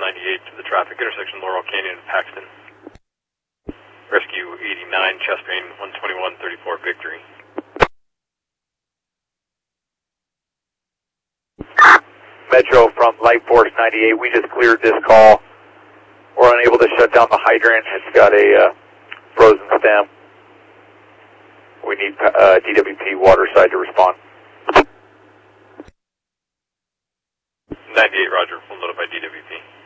98 to the traffic intersection Laurel Canyon and Paxton. Rescue 89, chest pain 12134 Victory. Metro from Light Force 98, we just cleared this call. We're unable to shut down the hydrant. It's got a frozen stem. We need DWP Waterside to respond. 98, roger. We'll notify DWP.